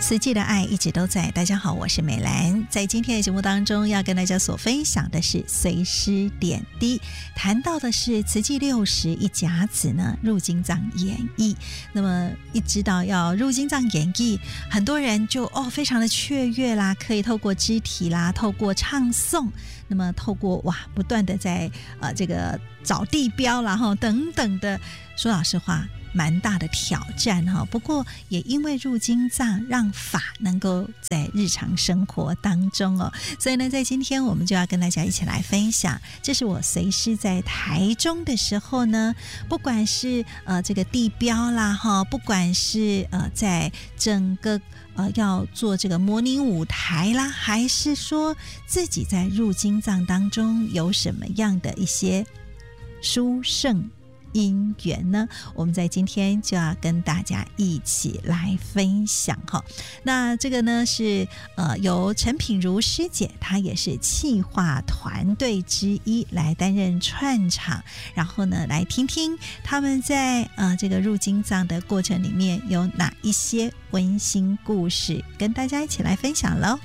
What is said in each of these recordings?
慈济的爱一直都在。大家好，我是美兰。在今天的节目当中，要跟大家所分享的是随师点滴，谈到的是慈济60一甲子呢入经藏演义。那么一知道要入经藏演义，很多人就非常的雀跃啦，可以透过肢体啦，透过唱诵，那么透过不断的在这个找地标啦等等的，说老实话蛮大的挑战不过也因为入经藏让法能够在日常生活当中所以呢在今天我们就要跟大家一起来分享，这是我随师在台中的时候呢，不管是这个地标啦不管是在整个要做这个模拟舞台啦，还是说自己在入经藏当中有什么样的一些殊胜因缘呢，我们在今天就要跟大家一起来分享那这个呢是由陈品如师姐，她也是企划团队之一来担任串场，然后呢来听听他们在这个入经藏的过程里面有哪一些温馨故事，跟大家一起来分享咯。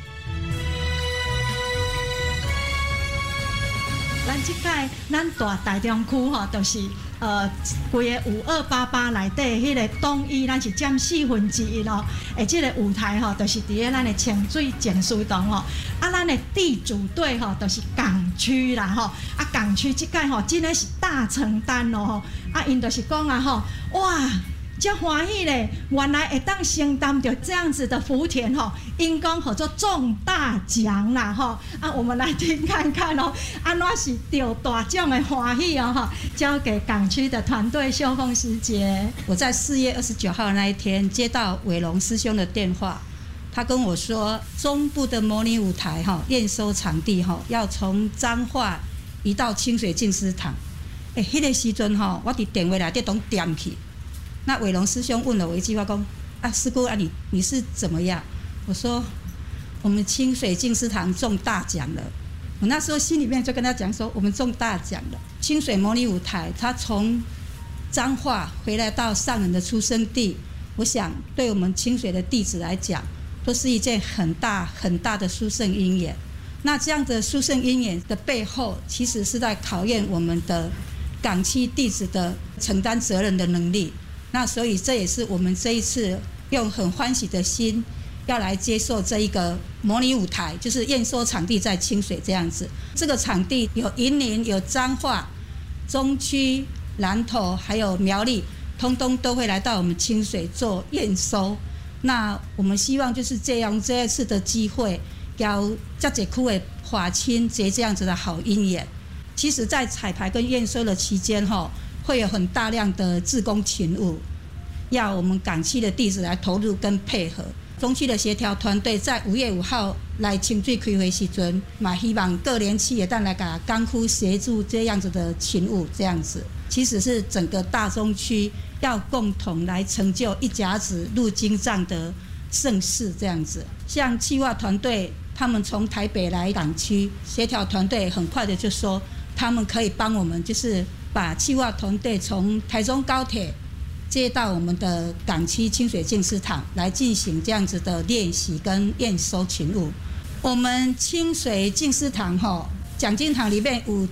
咱这届咱台中区就是规个5288内底迄个东医，咱是占1/4咯。这个舞台就是伫咧咱的清水净水堂咱的地主队就是港区啦港区这届真的是大承担咯因就是讲哇！真欢喜咧，原来会当承担着这样子的福田因讲叫做中大奖啦我们来听看看安怎是得大奖的欢喜交给港区的团队秀凤师姐。 我在4月29号那一天接到伟龙师兄的电话，他跟我说中部的模拟舞台验收场地要从彰化移到清水净思堂。迄个时阵我伫电话内底都点去。那伟龙师兄问了我一句话，说师姑你是怎么样？我说我们清水净思堂中大奖了。我那时候心里面就跟他讲说，我们中大奖了。清水模拟舞台，他从彰化回来到上人的出生地，我想对我们清水的弟子来讲，都是一件很大很大的殊胜因缘。那这样的殊胜因缘的背后，其实是在考验我们的港区弟子的承担责任的能力。那所以这也是我们这一次用很欢喜的心要来接受这一个模拟舞台，就是验收场地在清水这样子。这个场地有云林、有彰化、中区、南投还有苗栗，通通都会来到我们清水做验收。那我们希望就是这一次的机会，要这几区的华亲结这样子的好姻缘。其实在彩排跟验收的期间会有很大量的志工勤务，要我们港区的弟子来投入跟配合。中区的协调团队在5月5号来清水开会时阵，嘛希望各联企也当来给港区协助这样子的勤务，这样子其实是整个大中区要共同来成就一甲子入经藏的盛事，这样子。像企划团队他们从台北来港区，协调团队很快的就说他们可以帮我们，就是把企划团队从台中高铁接到我们的港区清水净思堂来进行这样子的练习跟验收勤务。我们清水净思堂奖金堂里面有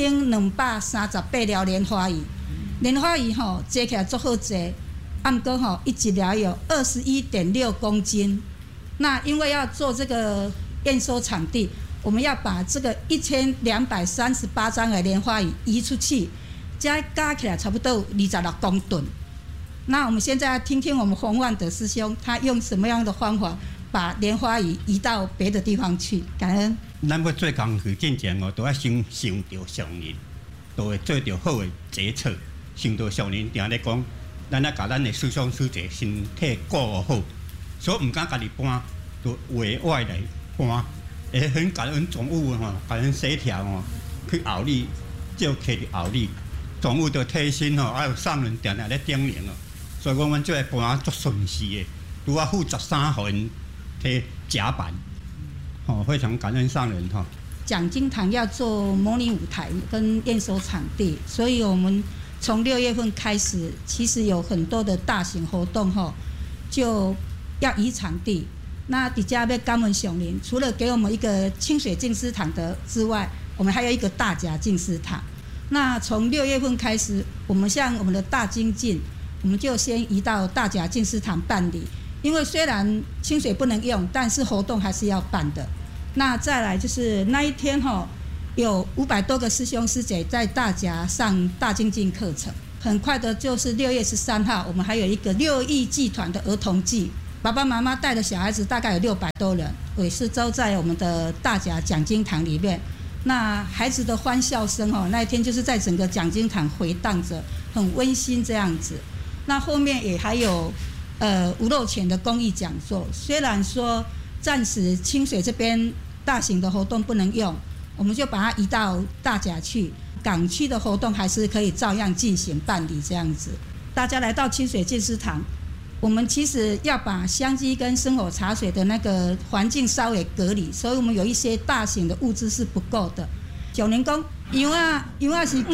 1238条莲花椅，莲花椅坐起来足好坐，不过一条有21.6公斤。那因为要做这个验收场地，我们要把这个1238张的莲花椅移出去，加起来差不多有26公吨。那我们现在听听我们洪万德师兄他用什么样的方法把莲花椅移到别的地方去。感恩。 咱要做工序进前都要先想到上人，都会做到好的决策。想到上人定咧讲，咱要把咱的师兄师姐身体顾好，所以唔敢家己搬，就委外来搬。会很感恩总务感恩协调去后里，照客去后里，总务的贴心还有上人定定咧叮咛所以我们这个搬足顺势的，拄啊负13号人贴甲板，非常感恩上人奖金堂要做模拟舞台跟验收场地，所以我们从6月份开始，其实有很多的大型活动就要移场地。那底下要感恩上林，除了给我们一个清水净思堂的之外，我们还有一个大甲净思堂。那从6月份开始，我们像我们的大精进，我们就先移到大甲净思堂办理。因为虽然清水不能用，但是活动还是要办的。那再来就是那一天有500多个师兄师姐在大甲上大精进课程。很快的就是6月13号，我们还有一个6亿祭团的儿童祭。爸爸妈妈带的小孩子大概有600多人，也是都在我们的大甲讲经堂里面。那孩子的欢笑声那一天就是在整个讲经堂回荡着，很温馨这样子。那后面也还有无漏钱的公益讲座。虽然说暂时清水这边大型的活动不能用，我们就把它移到大甲去，港区的活动还是可以照样进行办理这样子。大家来到清水净思堂，我们其实要把香积跟生活茶水的那个环境稍微隔离，所以我们有一些大型的物资是不够的。像您讲，羊啊是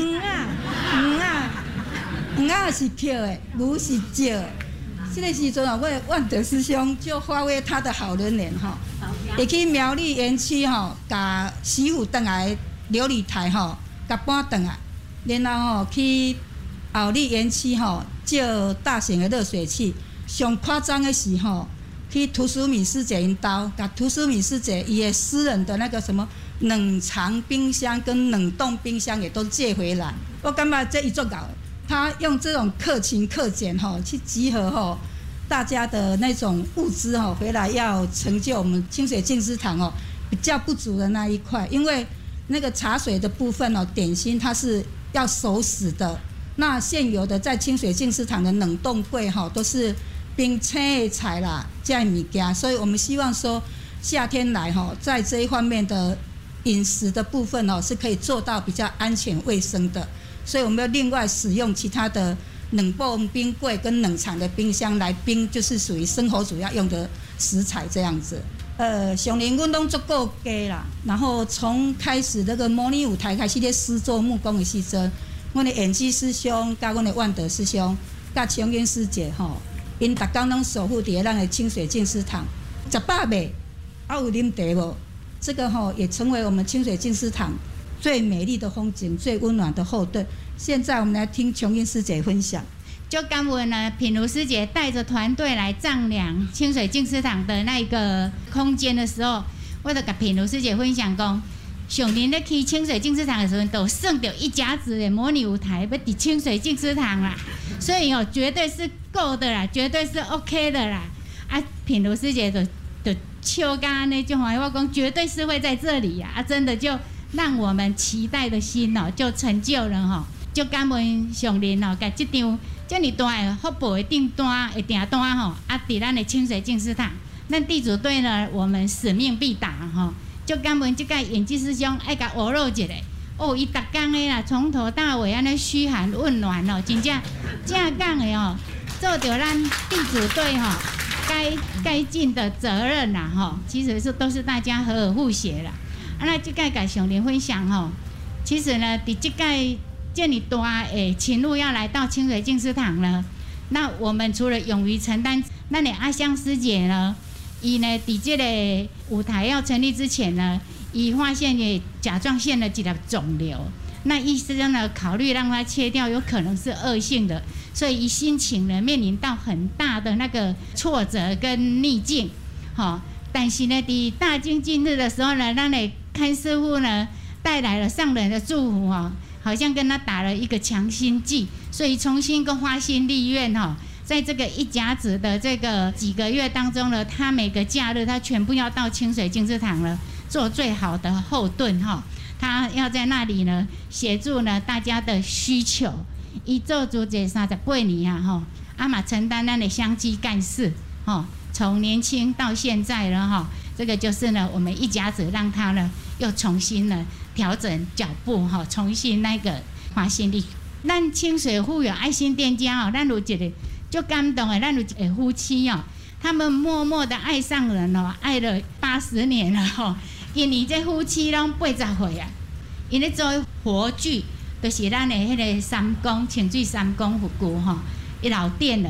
黄啊是捡的，牛是借的。这个时阵我的万德师兄就发挥他的好人缘会去苗栗园区把师傅回来琉璃台把搬回来，然后去后里园区借大型的热水器。上夸张的是去涂书敏师姐因家，把涂书敏师姐伊的私人的那个什么冷藏冰箱跟冷冻冰箱也都借回来。我感觉这一做搞，他用这种克勤克俭去集合大家的那种物资回来，要成就我们清水净思堂比较不足的那一块。因为那个茶水的部分点心它是要手洗的，那现有的在清水净思堂的冷冻柜都是冰青的菜啦，这样物件，所以我们希望说夏天来在这一方面的饮食的部分是可以做到比较安全卫生的，所以我们要另外使用其他的冷冻冰柜跟冷藏的冰箱来冰，就是属于生活主要用的食材这样子。上年阮拢足够加啦，然后从开始那个模拟舞台开始咧施作木工的时阵，阮的演技师兄甲阮的万德师兄甲琼英师姐因逐工拢守护伫咱的清水净思堂，食饱未？有啉茶无？这个也成为我们清水净思堂最美丽的风景、最温暖的后盾。现在我们来听琼英师姐分享。 就感恩呢，品如师姐带着团队来丈量清水净思堂的那个空间的时候，我就跟品如师姐分享讲，上年咧去清水净思堂的时候，都算到一甲子的模拟舞台要伫清水净思堂啦，所以绝对是够的啦，绝对是 OK 的啦。品如师姐就笑甲那种话，我讲绝对是会在这里呀，真的就让我们期待的心就成就了就感恩上人甲这张这么大的福报的订单的订单伫咱的清水净思堂，咱地主队呢，我们使命必达就感恩这个演技师兄爱甲鹅肉一下伊逐工的啦，从头到尾安尼嘘寒问暖真正正讲的做着咱地主队该尽的责任啦其实是都是大家和而互协啦。那这个甲上人分享其实呢，伫这个这么大的勤务要来到清水净思堂呢，那我们除了勇于承担，那你阿香师姐呢，伊呢伫这个舞台要成立之前呢，伊发现也甲状腺的一粒肿瘤，那医生呢考虑让他切掉，有可能是恶性的，所以伊心情呢面临到很大的那个挫折跟逆境，但是呢，伫大精进日的时候呢，咱的看师傅呢带来了上人的祝福好像跟他打了一个强心剂，所以重新跟花心立愿在这个一甲子的这个几个月当中呢，他每个假日他全部要到清水净思堂了，做最好的后盾他要在那里呢协助呢大家的需求。伊做足这38年嘛承担咱的香积干事从年轻到现在了这个就是呢我们一甲子让他呢又重新呢调整脚步重新那个花心力。咱清水富有爱心店家咱有一个就感动的，咱有一个夫妻他们默默的爱上人爱了80年了因为这夫妻拢80岁啊，因咧做活剧，就是咱的迄个三公清水三公佛姑伊老店了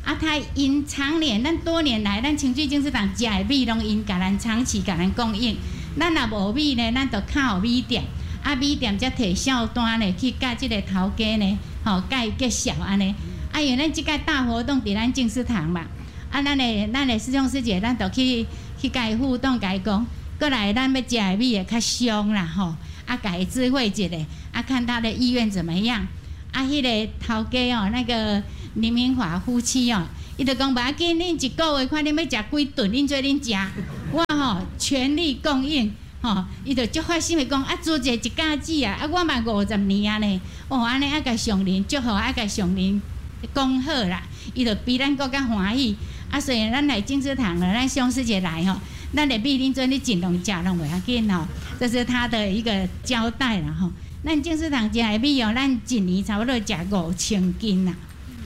啊，他因常年咱多年来，咱清水净食堂食的米拢因甲咱长期甲咱供应。咱若无米呢，咱就靠米店。啊，米店则摕小单呢去甲即个头家呢，甲伊结销安尼。啊，因为咱即个大活动伫咱净食堂嘛，啊，咱的师兄师姐，咱就去甲伊互动，甲伊讲，过来咱要食的米会较香啦吼。啊，甲伊知会一下，啊，看他的意愿怎么样。啊，迄个头家哦，那个林明华夫妻哦，伊就讲无要紧，恁一个月看恁要食几顿，恁做恁食，我全力供应，伊就足发心的讲，做一家子啊，我嘛50年啊呢，安尼爱甲上人祝福，爱甲上人讲好啦，伊就比咱更加欢喜。啊，所以咱来净食堂了，咱兄师姐来咱的米恁做你尽量食拢袂要紧这是他的一个交代啦咱净食堂食的米咱一年差不多食5000斤啦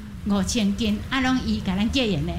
，5000斤，拢伊甲咱结缘的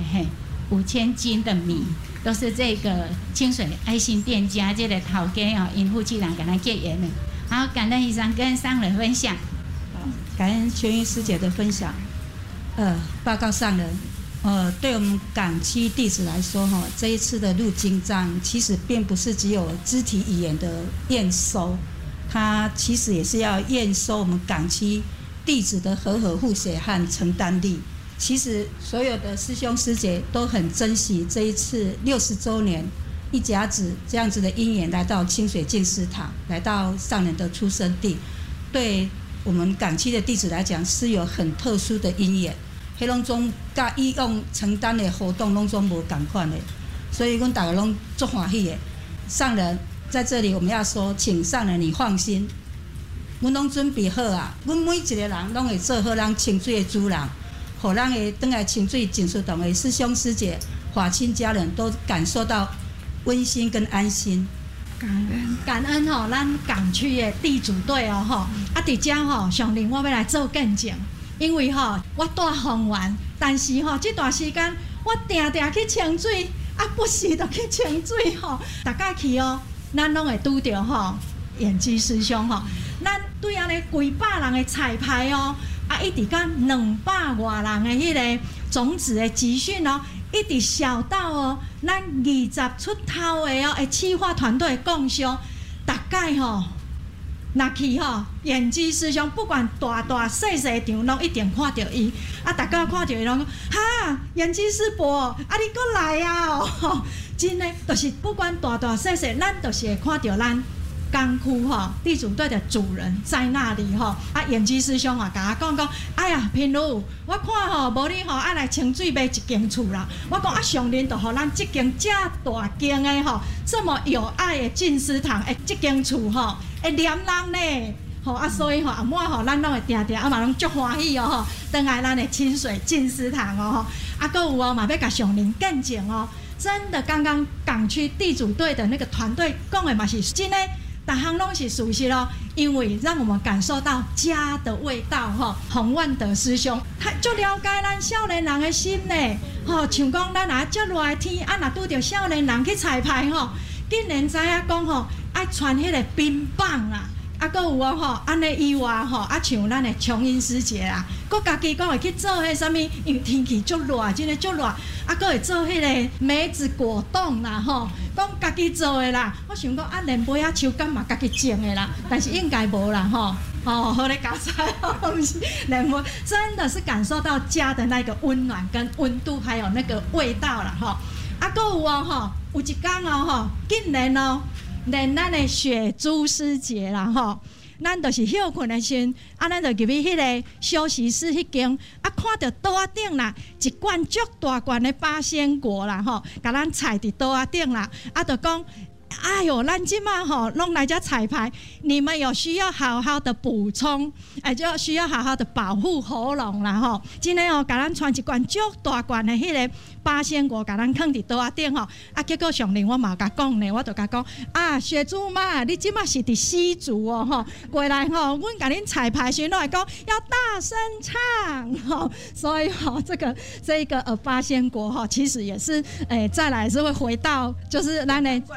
5000斤的米，都是这个清水爱心店家这个头家因夫妻俩甲咱结缘的。好，感恩以上跟上人分享。 感恩全云师姐的分享。报告上人，对我们港区弟子来说，这一次的入经藏其实并不是只有肢体语言的验收，它其实也是要验收我们港区弟子的和互协和承担力。其实所有的师兄师姐都很珍惜这一次60周年一甲子这样子的因缘，来到清水净食堂，来到上人的出生地，对我们港区的弟子来讲是有很特殊的因缘。迄拢总甲以往承担的活动拢总无同款的，所以阮大家拢足欢喜的。上人在这里我们要说，请上人你放心，阮拢准备好啊，阮每一个人拢会做好咱清水的主人，互咱的转来清水净食堂的师兄师姐、法亲家人都感受到温馨跟安心。 感恩咱港区的地主队伫遮上令我要来做见证。因为我住丰原，但是这段时间我定定去清水，不时就去清水大家去咱拢会拄到演技师兄咱对安尼几百人的彩排一直到200多人的迄个种子的集训一直小到咱20出头的企划团队共商，大概若去演技师兄，不管大细场，拢一定看到伊。大家看到伊拢讲，哈，演技师伯，你搁来啊！真的，就是不管大细，咱就是会看到咱港区地主队的主人在那里演技师兄甲我讲，哎呀，平如，我看无你爱来清水买一间厝啦。我讲上人就互咱这间这大间的这么有爱的净食堂的这间厝会黏人呢。所以阿嬷咱拢会定嘛拢足欢喜转来咱的清水净食堂搁有嘛要甲上人见证真的，刚刚港区地主队的那个团队讲的嘛是真的。大项拢是事实因为让我们感受到家的味道洪万德师兄他足了解咱少年人的心呢像讲咱若遮热的天若拄着少年人去彩排竟然知影讲爱穿迄个冰棒啊，搁有安尼以外像咱的琼英师姐啦，搁家己讲会去做迄啥物，因为天气足热，真的足热，搁会做迄个梅子果冻啦讲家己做的啦。我想讲连梅啊、秋柑嘛家己种的啦，但是应该无啦好咧搞菜不是连梅，真的是感受到家的那个温暖跟温度，还有那个味道啦搁有有一天竟然连咱的雪珠师姐啦咱就是休困的时阵，咱就入去迄个休息室迄间，看到桌仔顶啦，一罐足大罐的八仙果啦甲咱踩伫桌仔顶啦，就讲，哎呦，咱即马拢来遮彩排，你们有需要好好的补充，就需要好好的保护喉咙啦真的甲咱传一罐足大罐的迄个八仙果，甲咱放伫桌仔顶结果上令我嘛甲讲呢，我就甲讲雪珠妈，你即马是伫西族过来阮甲恁彩排时都会讲要大声唱所以这个八仙果其实也是再来是会回到就是咱的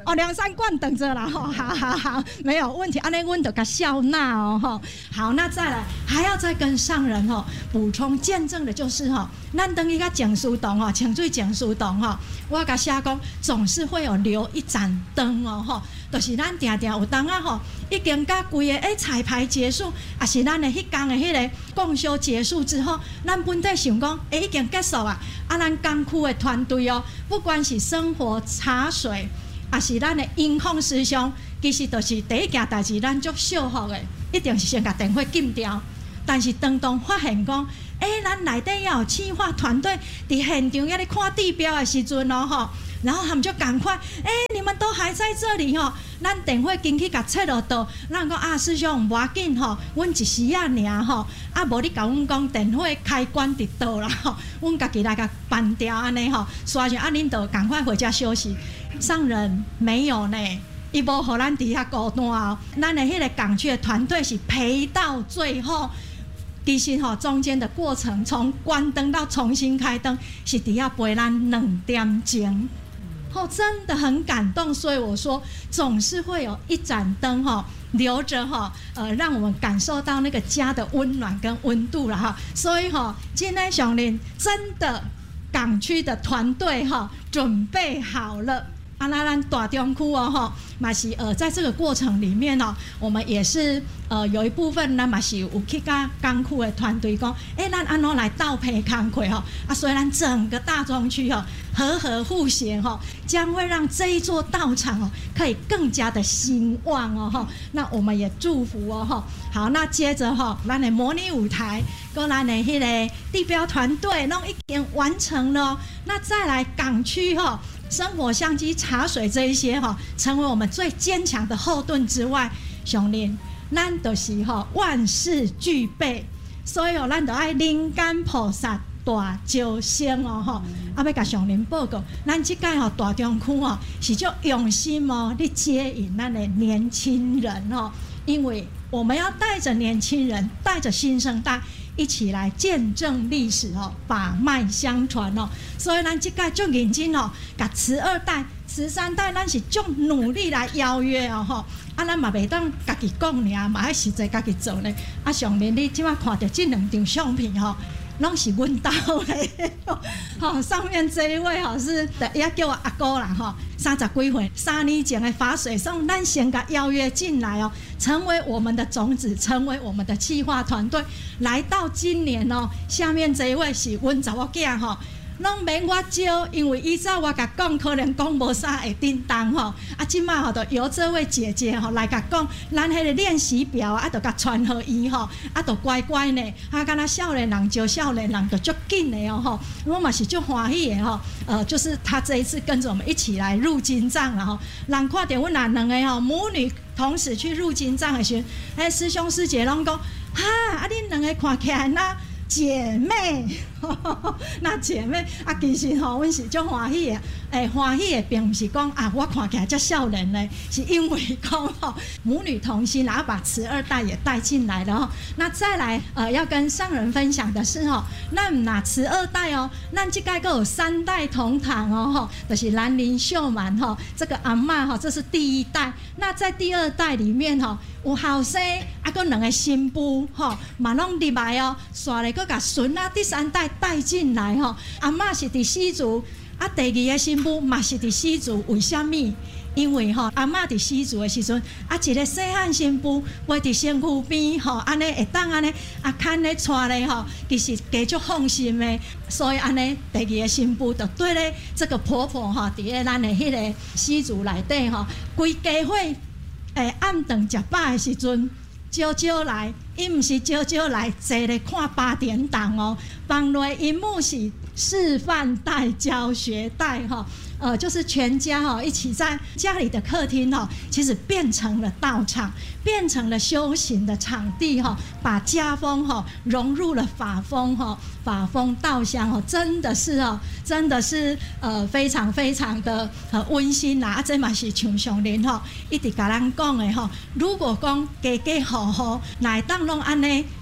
哦，2-3罐等着啦，好，没有问题。安尼阮就甲笑纳哦，好，那再来还要再跟上人补充见证的就是咱等于甲净水洞清水净水洞我甲写讲总是会有留一盏灯就是咱定定有当已经甲规个彩排结束，也是咱的迄天的迄个共修结束之后，咱本地想讲已经结束啊，咱工区的团队不管是生活茶水，也是咱的音控师兄，其实就是第一件代志，咱足惜福的，一定是先甲电话禁掉。但是当发现讲，咱内底也有企划团队伫现场也咧看地标的时阵然后他们就赶快，你们都还在这里咱电话进去甲切落到，咱讲师兄无要紧阮一时啊尔无你甲阮讲电话开关伫倒啦阮家己来甲办掉安尼刷上恁就赶快回家休息。上人没有呢，伊无互咱伫遐孤单咱的迄个港区的团队是陪到最后。其实中间的过程，从关灯到重新开灯，是伫遐陪咱2点钟。真的很感动，所以我说总是会有一盏灯留着让我们感受到那个家的温暖跟温度了所以今天上林真的港区的团队准备好了。咱大中区嘛是在这个过程里面我们也是有一部分咱嘛是有去甲港区的团队讲，咱安怎来倒配工课所以咱整个大中区和和互协将会让这一座道场可以更加的兴旺那我们也祝福好，那接着咱的模拟舞台跟咱的迄个地标团队拢已经完成了那再来港区生活相机茶水这一些成为我们最坚强的后盾之外，上林咱就是万事俱备，所以咱就爱灵感菩萨大招生要甲上林报告，咱这届大中区是足用心你接引咱的年轻人因为我们要带着年轻人，带着新生代一起来见证历史把脉相传所以咱这届足认真甲慈2代、慈3代，咱是足努力来邀约咱嘛袂当家己讲尔，嘛要实际家己做呢。上面你即摆看到这2张相片拢是阮兜的上面这一位是也叫我阿姑啦30几岁，3年前的法水送，咱先甲邀约进来成为我们的种子，成为我们的企划团队。来到今年下面这一位是阮查某囝拢免我招，因为依照我甲讲，可能讲无啥会叮当即摆就由这位姐姐来甲讲，咱迄个练习表就甲传互伊就乖乖呢，敢若少年人招少年人就足紧的我嘛是足欢喜的就是他这一次跟着我们一起来入金藏了人看到阮2个母女同时去入金藏的时候，师兄师姐拢讲恁2个看起来那姐妹那姐妹其实阮是足欢喜的欢喜的并不是讲我看起来这少年呢，是因为讲母女同心，然后把慈2代也带进来了那再来要跟上人分享的是咱不拿慈2代咱这届有3代同堂就是兰陵秀满这个阿嬷这是第1代。那在第2代里面有后生还2个新妇嘛拢入来刷咧，搁甲孙第3代带进来阿嬷是伫西族第2个新妇嘛是伫西族，为什么？因为阿嬷伫西族的时阵一个细汉新妇陪伫身躯边安尼会当安尼牵咧带咧其实加足放心的，所以安尼第2个新妇就对咧这个婆婆伫咧咱的迄个西族内底规家伙暗顿食饱的时阵招招来，伊毋是招招来坐咧看8点档放落荧幕是示范带、教学带就是全家一起在家里的客厅其实变成了道场，变成了修行的场地把家风融入了法风法风道香真的是非常非常的温馨啦这嘛是像上林一直甲咱讲的如果讲家家户户内当拢安尼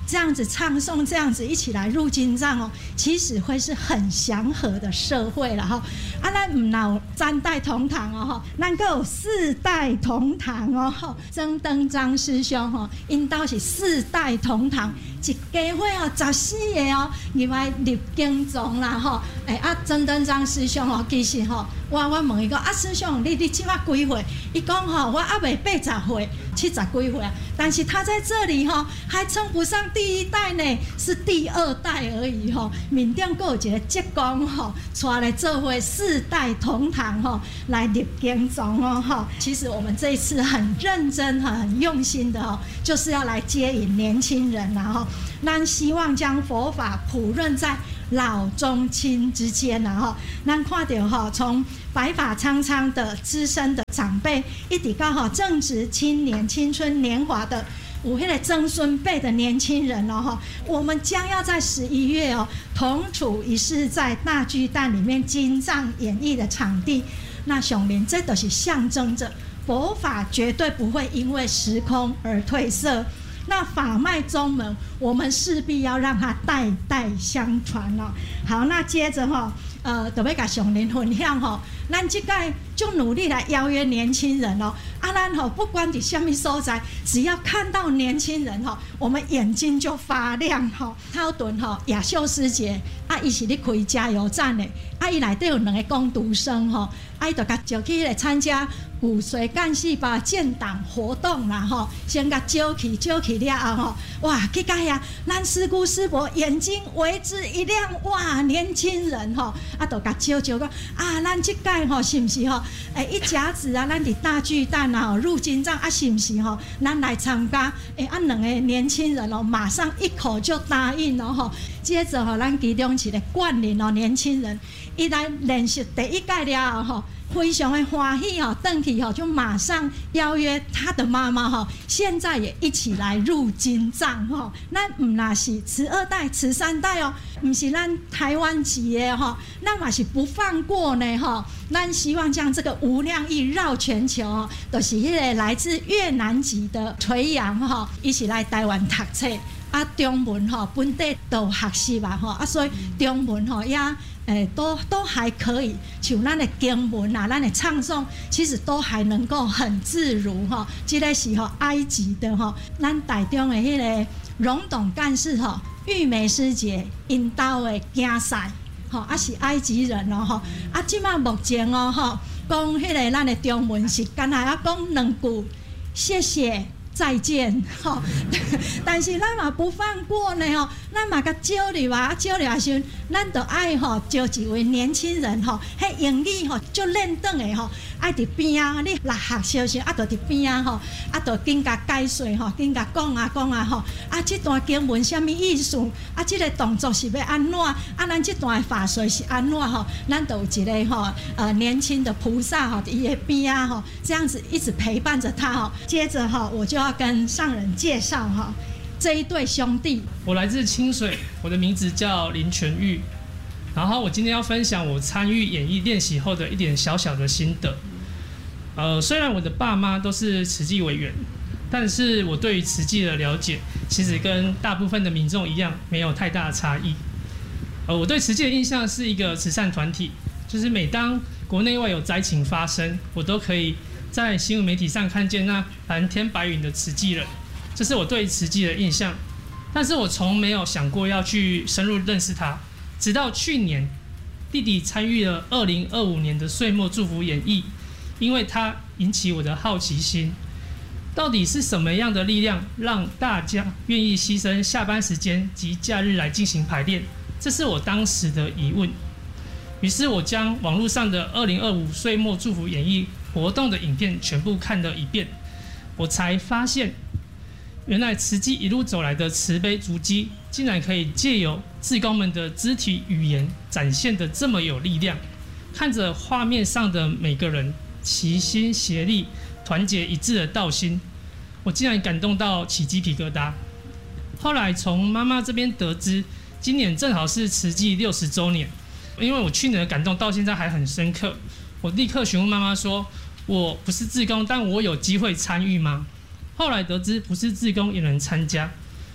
这样子唱诵，这样子一起来入经藏哦，其实会是很祥和的社会了哈。啊，咱唔有3代同堂哦，咱还有4代同堂哦。曾登张师兄吼，因兜是4代同堂，一家伙哦14个哦，入来入经藏啦吼。曾登张师兄哦，其实吼，我问伊讲师兄，你即马几岁？伊讲吼，我还未80岁，70几岁啊。但是他在这里吼，还称不上第1代呢，是第2代而已吼。面顶还有一个职工吼，出来做伙4代同堂吼，来入经藏哦吼。其实我们这一次很认真、很用心的哦，就是要来接引年轻人然后，咱希望将佛法普润在老中青之间然后，咱看到哈，从白发苍苍的资深的长辈，一直到正值青年、青春年华的有迄个曾孙辈的年轻人哦，我们将要在11月哦，同处一室，在大巨蛋里面经藏演绎的场地。那上面这都是象征着佛法绝对不会因为时空而褪色。那法脉宗门，我们势必要让它代代相传哦。好，那接着就要甲上人分享咱这届就努力来邀约年轻人哦。咱不管在什么所在，只要看到年轻人我们眼睛就发亮头顿雅秀师姐伊是咧开加油站的，伊内底有2个工读生伊就甲叫去来参加骨髓干细胞建档活动啦先甲招去了后哇，去到遐咱师姑师伯眼睛为之一亮，哇，年轻人就甲招讲咱这届是不是一甲子咱伫大巨蛋入经藏是不是咱来参加2个年轻人马上一口就答应了接着咱其中一个冠霖年轻人，伊来练习第1届了后非常的欢喜回去就马上邀约他的妈妈现在也一起来入经藏咱唔那是慈2代、慈3代不是咱台湾籍的咱嘛是不放过呢咱希望将这个无量义绕全球就是迄个来自越南籍的垂杨一起来台湾读册中文本地都学习所以中文也都还可以，像咱的经文咱的唱诵，其实都还能够很自如这个是埃及的咱台中的迄个荣董干事玉梅师姐因兜的囝婿是埃及人即马目前讲迄个咱的中文是干那要讲2句谢谢再见但是咱嘛不放过呢咱嘛甲招入招入时，咱就爱招一位年轻人迄英语就练转的爱伫边你来学小时就伫边就紧甲解说紧甲讲这段经文什么意思这个动作是要安怎咱这段的法水是安怎咱就有一个年轻的菩萨伫伊的边这样子一直陪伴着他接着我就要跟上人介绍这一对兄弟。 我来自清水，我的名字叫林全玉。然后我今天要分享我参与演艺练习后的一点小小的心得。虽然我的爸妈都是慈济委员，但是我对于慈济的了解，其实跟大部分的民众一样，没有太大的差异。我对慈济的印象是一个慈善团体，就是每当国内外有灾情发生，我都可以在新闻媒体上看见那蓝天白云的慈济人，这是我对慈济的印象。但是我从没有想过要去深入认识他，直到去年，弟弟参与了2025年的岁末祝福演绎，因为他引起我的好奇心，到底是什么样的力量让大家愿意牺牲下班时间及假日来进行排练？这是我当时的疑问。于是我将网络上的2025岁末祝福演绎活动的影片全部看了一遍，我才发现，原来慈济一路走来的慈悲足迹，竟然可以借由志工们的肢体语言展现得这么有力量。看着画面上的每个人齐心协力、团结一致的道心，我竟然感动到起鸡皮疙瘩。后来从妈妈这边得知，今年正好是慈济60周年，因为我去年的感动到现在还很深刻，我立刻询问妈妈说：“我不是志工，但我有机会参与吗？”后来得知不是志工也能参加，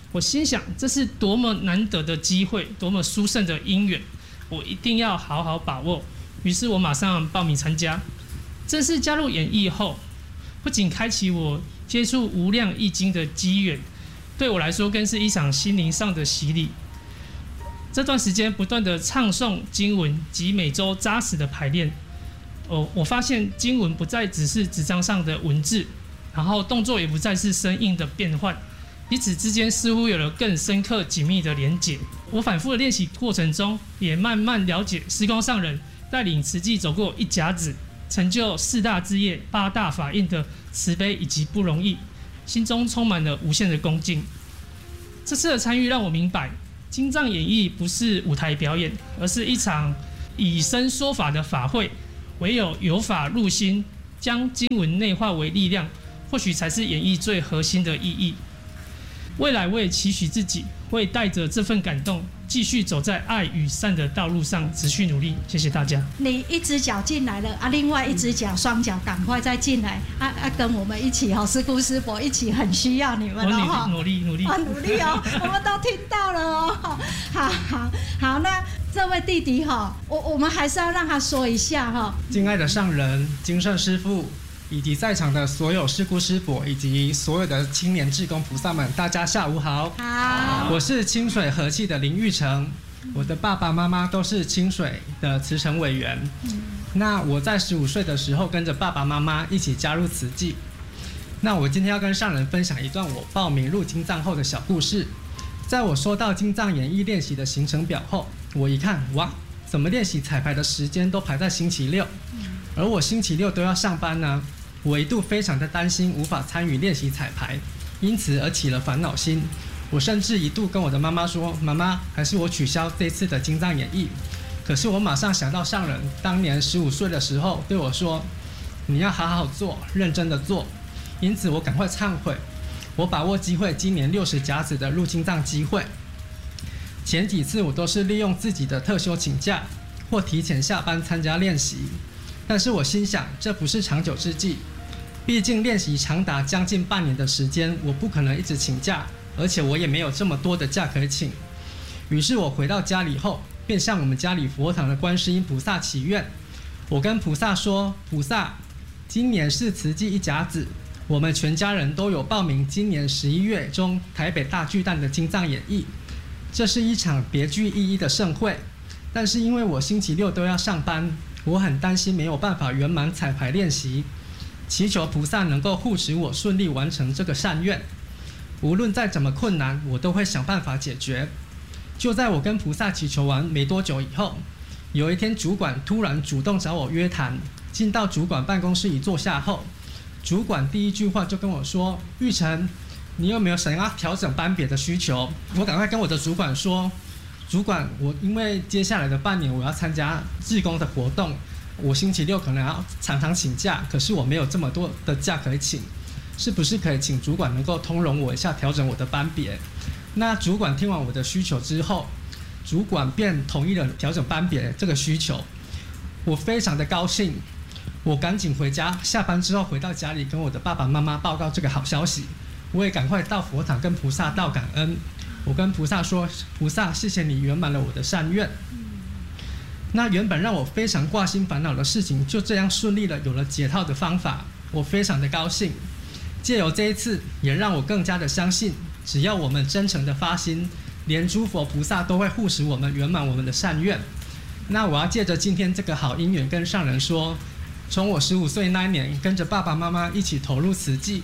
我心想，这是多么难得的机会，多么殊胜的因缘，我一定要好好把握。于是我马上报名参加。正式加入演艺后，不仅开启我接触无量易经的机缘，对我来说更是一场心灵上的洗礼。这段时间不断的唱诵经文及每周扎实的排练，我发现经文不再只是纸张上的文字，然后动作也不再是生硬的变换，彼此之间似乎有了更深刻紧密的连结。我反复的练习过程中，也慢慢了解时光上人带领慈济走过一甲子，成就4大志业、8大法印的慈悲以及不容易，心中充满了无限的恭敬。这次的参与让我明白，经藏演义不是舞台表演，而是一场以身说法的法会。唯有法入心，将经文内化为力量，或许才是演义最核心的意义。未来我也期许自己会带着这份感动，继续走在爱与善的道路上，持续努力。谢谢大家。 你一只脚进来了啊，另外一只脚双脚赶快再进来跟我们一起师姑师伯一起，很需要你们哦。我努力努力哦，我们都听到了哦。好，那这位弟弟我们还是要让他说一下哈。 敬爱的上人、金圣师父，以及在场的所有师姑师伯，以及所有的青年志工菩萨们，大家下午好。 好， 我是清水和气的林玉成，我的爸爸妈妈都是清水的慈诚委员。那我在15岁的时候，跟着爸爸妈妈一起加入慈济。那我今天要跟上人分享一段我报名入经藏后的小故事。在我收到经藏演义练习的行程表后，我一看，哇，怎么练习彩排的时间都排在星期六，而我星期六都要上班呢？我一度非常的担心无法参与练习彩排，因此而起了烦恼心。我甚至一度跟我的妈妈说，妈妈，还是我取消这次的经藏演义。可是我马上想到上人当年15岁的时候对我说，你要好好做，认真的做。因此我赶快忏悔，我把握机会，今年60甲子的入经藏机会。前几次我都是利用自己的特休请假，或提前下班参加练习。但是我心想，这不是长久之计，毕竟练习长达将近半年的时间，我不可能一直请假，而且我也没有这么多的假可以请。于是我回到家里后，便向我们家里佛堂的观世音菩萨祈愿。我跟菩萨说，菩萨，今年是慈济1甲子，我们全家人都有报名今年11月中台北大巨蛋的经藏演义，这是一场别具意义的盛会。但是因为我星期六都要上班，我很担心没有办法圆满彩排练习，祈求菩萨能够护持我顺利完成这个善愿。无论再怎么困难，我都会想办法解决。就在我跟菩萨祈求完没多久以后，有一天主管突然主动找我约谈。进到主管办公室一坐下后，主管第一句话就跟我说，玉成，你有没有想要调整班别的需求？我赶快跟我的主管说，主管，我因为接下来的半年我要参加志工的活动，我星期六可能要常常请假，可是我没有这么多的假可以请，是不是可以请主管能够通融我一下，调整我的班别？那主管听完我的需求之后，主管便同意了调整班别这个需求。我非常的高兴，我赶紧回家，下班之后回到家里跟我的爸爸妈妈报告这个好消息。我也赶快到佛堂跟菩萨道感恩。我跟菩萨说，菩萨，谢谢你圆满了我的善愿。那原本让我非常挂心烦恼的事情，就这样顺利的有了解套的方法，我非常的高兴。借由这一次，也让我更加的相信，只要我们真诚的发心，连诸佛菩萨都会护持我们，圆满我们的善愿。那我要借着今天这个好因缘跟上人说，从我15岁那一年跟着爸爸妈妈一起投入慈济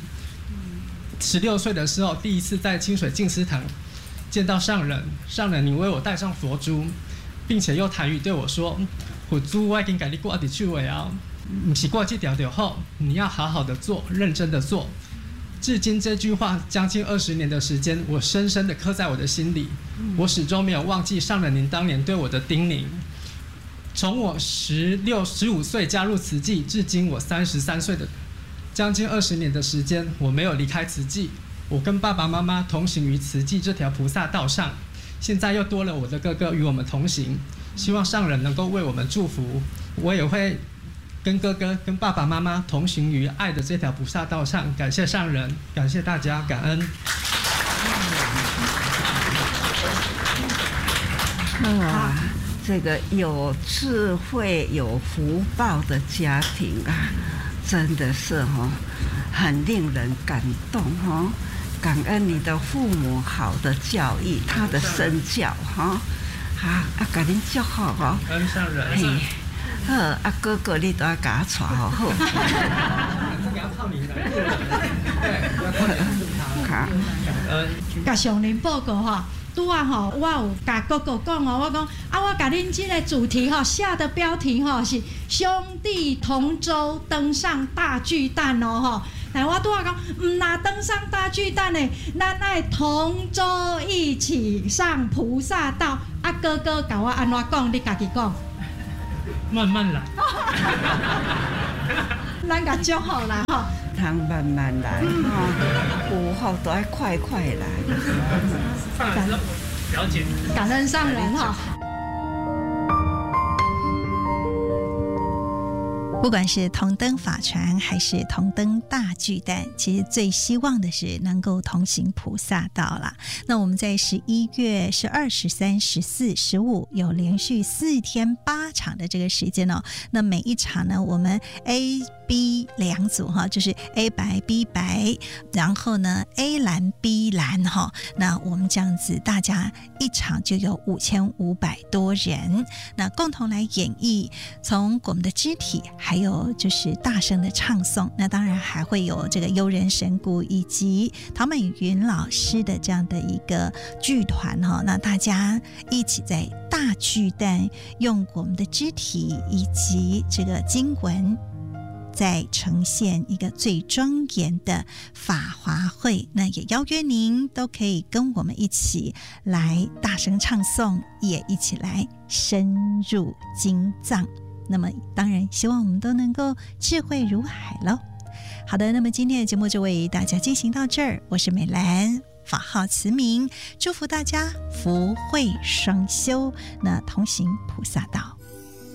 ，16岁的时候第一次在清水净思堂见到上人，上人你为我戴上佛珠，并且用台语对我说，佛珠我已经给你挂在手了，不是挂这条就好，你要好好的做，认真的做。至今这句话将近20年的时间，我深深的刻在我的心里，我始终没有忘记上人您当年对我的叮咛。从我15岁加入慈济，至今我33岁的将近20年的时间，我没有离开慈济，我跟爸爸妈妈同行于慈济这条菩萨道上，现在又多了我的哥哥与我们同行，希望上人能够为我们祝福，我也会跟哥哥跟爸爸妈妈同行于爱的这条菩萨道上。感谢上人，感谢大家，感恩。 啊，这个有智慧、有福报的家庭啊，真的是很令人感动感恩你的父母好的教育，他的身教给您祝福恩上人。 好，哥哥你都要给他带好。 要靠你来做人，对，要靠你来感恩。 甲上人报告拄啊我有甲哥哥讲我讲我甲恁这个主题下的标题是兄弟同舟登上大巨蛋但我拄啊讲，唔拿登上大巨蛋呢，咱爱同舟一起上菩萨道。哥哥甲我安怎讲？你家己讲。 慢慢来。 咱甲祝福啦通慢慢来有福都要快快来。 了解。 感恩上人不管是同登法船还是同登大巨蛋，其实最希望的是能够同行菩萨道啦。那我们在11月12、13、14、15有连续4天8场的这个时间那每一场呢，我们 A、B 两组就是 A 白 B 白，然后呢 A 蓝 B 蓝那我们这样子大家一场就有5500多人，那共同来演绎从我们的肢体还有就是大声的唱诵，那当然还会有这个悠人神鼓以及陶美云老师的这样的一个剧团那大家一起在大巨蛋用我们的肢体以及这个经文再呈现一个最庄严的法华会，那也邀约您都可以跟我们一起来大声唱诵，也一起来深入经藏。那么当然希望我们都能够智慧如海咯。好的，那么今天的节目就为大家进行到这儿，我是美兰，法号慈明，祝福大家福慧双修，那同行菩萨道。